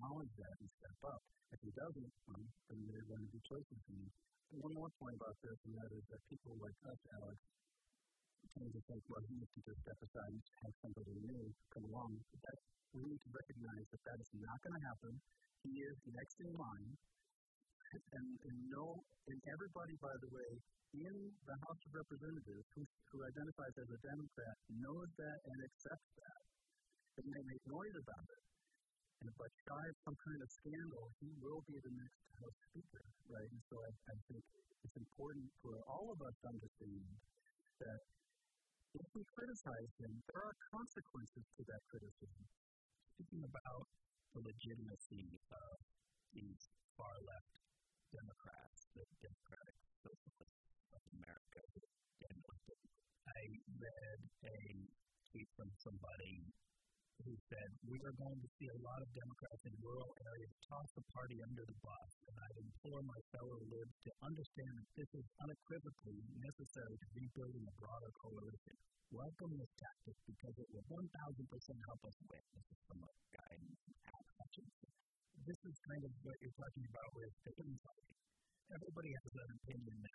acknowledge that and step up. If he doesn't, then there are going to be choices he needs. And one more point about this, and that is that people like us, Alex, tend to think, well, he needs to just step aside and have somebody new come along. But we need to recognize that that is not going to happen. He is next in line. And everybody, by the way, in the House of Representatives who identifies as a Democrat knows that and accepts that. They may make noise about it. But shy of some kind of scandal, he will be the next House Speaker, right? And so I think it's important for all of us to understand that if we criticize him, there are consequences to that criticism. Speaking about the legitimacy of these far-left Democrats, the Democratic Socialists of America, I read a tweet from somebody who said, "We are going to see a lot of Democrats in rural areas toss the party under the bus, and I implore my fellow libs to understand that this is unequivocally necessary to rebuilding a broader coalition. Welcome this tactic because it will 1,000% help us win." This is from a guy in Hutchinson. This is kind of what you're talking about with the infighting. Everybody has an opinion